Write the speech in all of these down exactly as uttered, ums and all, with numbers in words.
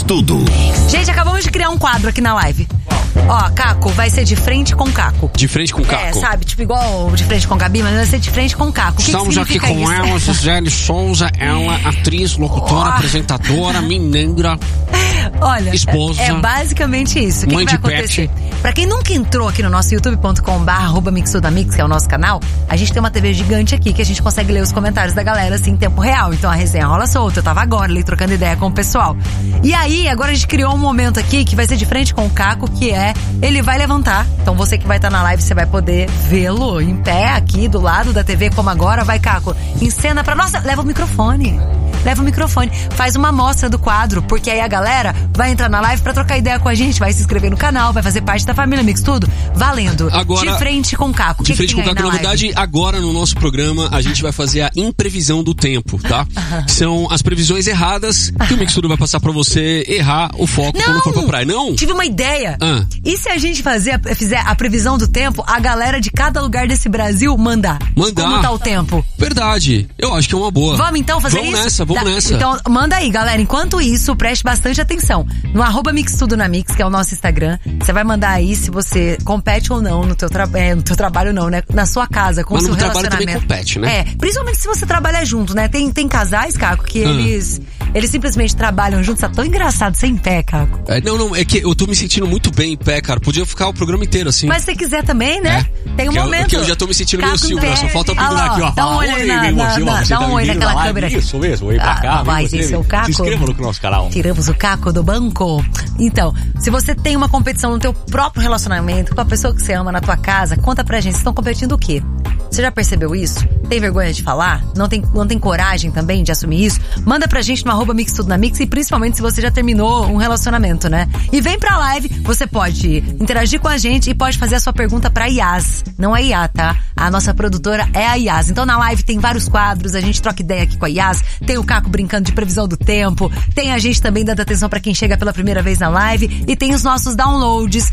Tudo. Gente, acabamos de criar um quadro aqui na live. Ó, Caco, vai ser de frente com Caco. De frente com Caco? É, sabe? Tipo igual de frente com Gabi, mas vai ser de frente com Caco. Estamos que aqui que com isso? ela, Gisele Souza, ela, atriz, locutora, oh. apresentadora, mineira. Olha, esposa, é, é basicamente isso. O que, mãe que vai de acontecer? pet. Pra quem nunca entrou aqui no nosso youtube ponto com barra arroba mixudamix, que é o nosso canal, a gente tem uma T V gigante aqui que a gente consegue ler os comentários da galera assim em tempo real. Então a resenha rola solta. Eu tava agora ali trocando ideia com o pessoal. E aí, agora a gente criou um momento aqui que vai ser de frente com o Caco, que é, ele vai levantar. Então você que vai estar na live, você vai poder vê-lo em pé aqui do lado da T V, como agora. Vai, Caco, encena pra... Nossa, leva o microfone. Leva o microfone. Faz uma amostra do quadro, porque aí a galera vai entrar na live pra trocar ideia com a gente, vai se inscrever no canal, vai fazer parte da família Mix Tudo. Valendo. Agora, de frente com o Caco. De que frente que com o Caco. Na verdade, agora no nosso programa, a gente vai fazer a imprevisão do tempo, tá? São as previsões erradas que o Mix Tudo vai passar pra você errar o foco não, quando for pra praia. Não? Tive uma ideia. Ah. E se a gente fazer, fizer a previsão do tempo, a galera de cada lugar desse Brasil mandar? Mandar. Como tá o tempo? Verdade. Eu acho que é uma boa. Vamos então fazer vamos isso? Vamos nessa, vamos tá. nessa. Então, manda aí, galera. Enquanto isso, preste bastante atenção. No arroba Mix Tudo na Mix, que é o nosso Instagram, você vai mandar aí se você compete ou não no teu, tra- é, no teu trabalho, não, né? Na sua casa, com o seu relacionamento. Mas no trabalho também compete, né? É, principalmente se você trabalha junto, né? Tem, tem casais, Caco, que hum. eles... Eles simplesmente trabalham juntos, tá tão engraçado sem pé, Caco. É, não, não, é que eu tô me sentindo muito bem em pé, cara. Podia ficar o programa inteiro assim. Mas se quiser também, né? É. Tem um que momento. Eu, que eu já tô me sentindo Caco meio Silvio, pé. só falta eu pendurar ah, aqui, ó. Dá um olho na, na, na, dá um olho naquela câmera aqui. Isso mesmo, vem pra cá. Mas esse é o Caco. Se inscreva no nosso canal. Tiramos o Caco do banco. Então, se você tem uma competição no teu próprio relacionamento, com a pessoa que você ama na tua casa, conta pra gente, vocês estão competindo o quê? Você já percebeu isso? Tem vergonha de falar? Não tem, não tem coragem também de assumir isso? Manda pra gente no arroba Mix Tudo na Mix, e principalmente se você já terminou um relacionamento, né? E vem pra live, você pode interagir com a gente e pode fazer a sua pergunta pra Yas. Não é Iá, tá? A nossa produtora é a Yas. Então na live tem vários quadros, a gente troca ideia aqui com a Yas, tem o Caco brincando de previsão do tempo, tem a gente também dando atenção pra quem chega pela primeira vez na live, e tem os nossos downloads,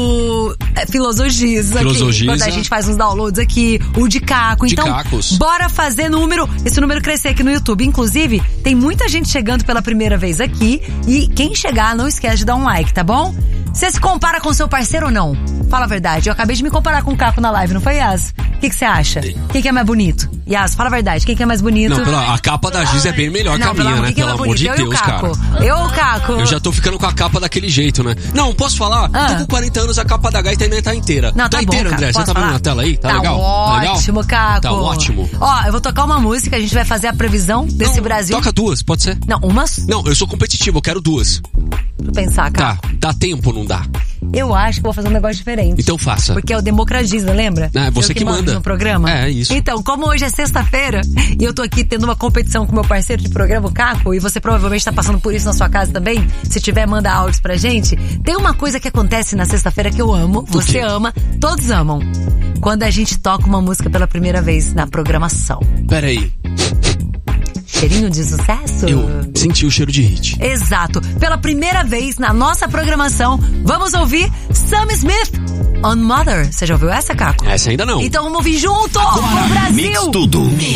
o é, Filosogiza aqui, quando a gente faz uns downloads aqui, o de Caco. De então, Cacos. bora fazer número, esse número crescer aqui no YouTube. Inclusive, tem muita gente chegando pela primeira vez aqui, e quem chegar, não esquece de dar um like, tá bom? Você se compara com seu parceiro ou não? Fala a verdade. Eu acabei de me comparar com o Caco na live, não foi, Yas? O que você acha? Quem que é mais bonito? Yas, fala a verdade. Quem que é mais bonito? Não, pela, a capa da Giz é bem melhor não, que a minha, né? Que Pelo é amor de eu Deus, cara. Eu ou o Caco? Eu já tô ficando com a capa daquele jeito, né? Não, posso falar? Ah. Tô com quarenta anos, a capa da gaita ainda tá inteira. Não, tá, tá bom, inteira, Caco, André. Você tá falar? vendo na tela aí? Tá, tá legal? Ótimo, legal? Caco. Tá ótimo. Ó, eu vou tocar uma música, a gente vai fazer a previsão desse não, Brasil. Toca duas, pode ser? Não, umas? Não, eu sou competitivo, eu quero duas. Vou pensar, Caco. Tá, dá tempo, não dá? Eu acho que vou fazer um negócio diferente. Então faça. Porque é o Democratiza, lembra? É, você eu que, que manda. No programa. É, isso. Então, como hoje é sexta-feira e eu tô aqui tendo uma competição com meu parceiro de programa, o Caco, e você provavelmente tá passando por isso na sua casa também, se tiver, manda áudios pra gente. Tem uma coisa que acontece na sexta-feira que eu amo, você ama, todos amam. Quando a gente toca uma música pela primeira vez na programação. Peraí. Cheirinho de sucesso? Eu senti o cheiro de hit. Exato. Pela primeira vez na nossa programação, vamos ouvir Sam Smith on Mother. Você já ouviu essa, Caco? Essa ainda não. Então vamos ouvir junto Agora, no Brasil. Mix Tudo.